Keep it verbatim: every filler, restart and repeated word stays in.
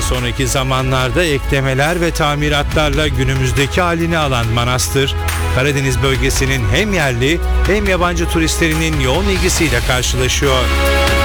Daha sonraki zamanlarda eklemeler ve tamiratlarla günümüzdeki halini alan manastır, Karadeniz bölgesinin hem yerli hem yabancı turistlerinin yoğun ilgisiyle karşılaşıyor.